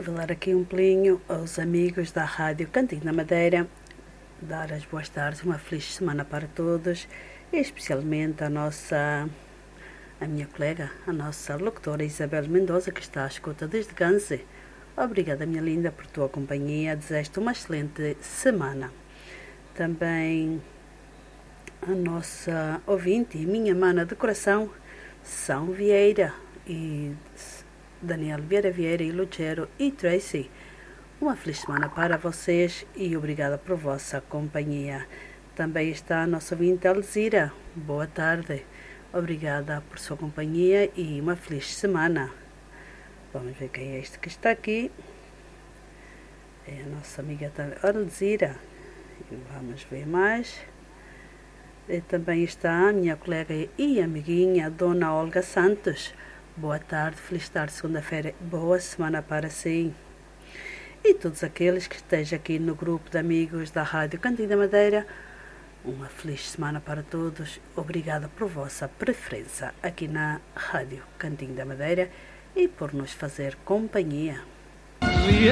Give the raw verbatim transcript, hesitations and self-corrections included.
Quero dar aqui um pelinho aos amigos da Rádio Cantinho da Madeira, dar as boas tardes, uma feliz semana para todos, e especialmente a nossa, a minha colega, a nossa locutora Isabel Mendoza, que está à escuta desde Ganze. Obrigada, minha linda, por tua companhia, desejo-te uma excelente semana. Também a nossa ouvinte, minha mana de coração, São Vieira, e Daniel Vieira Vieira e Lucero e Tracy. Uma feliz semana para vocês e obrigada por vossa companhia. Também está a nossa ouvinte Alzira. Boa tarde. Obrigada por sua companhia e uma feliz semana. Vamos ver quem é este que está aqui. É a nossa amiga Alzira. Vamos ver mais. E também está a minha colega e amiguinha, Dona Olga Santos. Boa tarde, feliz tarde, segunda-feira, boa semana para si. E todos aqueles que estejam aqui no grupo de amigos da Rádio Cantinho da Madeira, uma feliz semana para todos. Obrigada por vossa preferência aqui na Rádio Cantinho da Madeira e por nos fazer companhia.